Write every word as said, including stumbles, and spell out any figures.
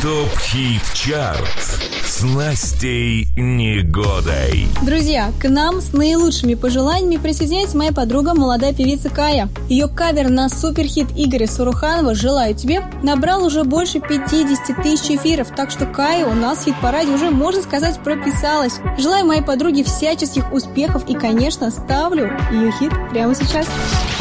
ТОП-хит-чарт с Настей Негодой. Друзья, к нам с наилучшими пожеланиями присоединяется моя подруга, молодая певица Кая. Ее кавер на суперхит Игоря Саруханова «Желаю тебе» набрал уже больше пятьдесят тысяч эфиров, так что Кая у нас в хит-параде уже, можно сказать, прописалась. Желаю моей подруге всяческих успехов и, конечно, ставлю ее хит прямо сейчас.